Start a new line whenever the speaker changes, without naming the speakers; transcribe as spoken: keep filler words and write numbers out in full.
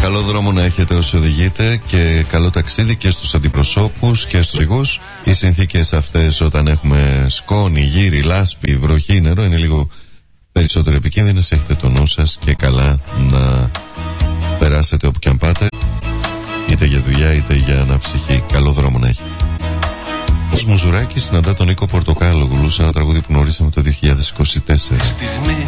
Καλό δρόμο να έχετε όσοι οδηγείτε και καλό ταξίδι και στους αντιπροσώπους και στους οδηγούς. Οι συνθήκες αυτές όταν έχουμε σκόνη, γύρι, λάσπη, βροχή, νερό είναι λίγο περισσότερο επικίνδυνες. Έχετε το νου σας και καλά να περάσετε όπου και αν πάτε, είτε για δουλειά είτε για αναψυχή. Καλό δρόμο να έχετε. Ο Μουζουράκης συναντά τον Νίκο Πορτοκάλογλου σε ένα τραγούδι που γνωρίσαμε το δύο χιλιάδες είκοσι τέσσερα.